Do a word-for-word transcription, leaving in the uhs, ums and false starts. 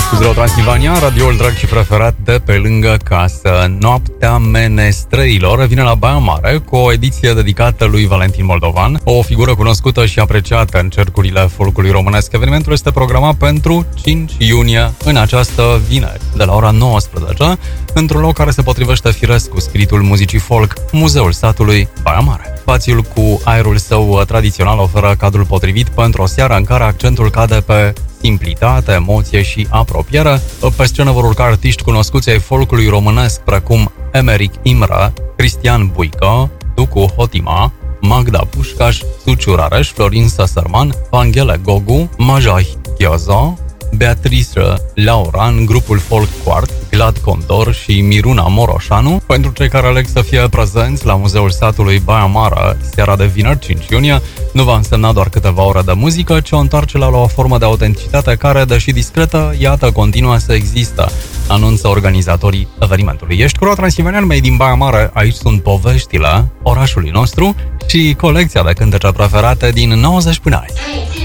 cu Zero Transilvania, radioul drag și preferat de pe lângă casă. Noaptea Menestrăilor vine la Baia Mare cu o ediție dedicată lui Valentin Moldovan, o figură cunoscută și apreciată în cercurile folcului românesc. Evenimentul este programat pentru cinci iunie, în această vineri, de la ora nouăsprezece, într-un loc care se potrivește firesc cu spiritul muzicii folk, Muzeul Satului Baia Mare. Spațiul cu aerul său tradițional oferă cadrul potrivit pentru o seară în care accentul cade pe simplitate, emoție și apropiere. Pe scenă vor urca artiști cunoscuți ai folcului românesc precum Emeric Imre, Cristian Buică, Ducu Hotima, Magda Pușcaș, Suciu Rareș, Florin Săsărman, Vanghele Gogu, Majah Chiozo, Beatrice Lauran, grupul Folk Quart, Glad Condor și Miruna Moroșanu. Pentru cei care aleg să fie prezenți la Muzeul Satului Baia Mare, seara de vineri cinci iunie, nu va însemna doar câteva ore de muzică, ci o întoarcere la o formă de autenticitate care, deși discretă, iată, continuă să există, anunță organizatorii evenimentului. Ești cu Ro Transilvanian, mei din Baia Mare, aici sunt poveștile orașului nostru și colecția de cântece preferate din nouăzeci până azi.